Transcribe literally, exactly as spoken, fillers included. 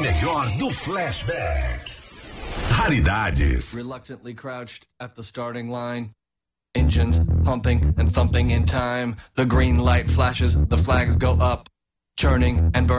melhor do Flashback. Raridades. Reluctantly crouched at the starting line. Engines pumping and thumping in time. The green light flashes, the flags go up. Churning and burning.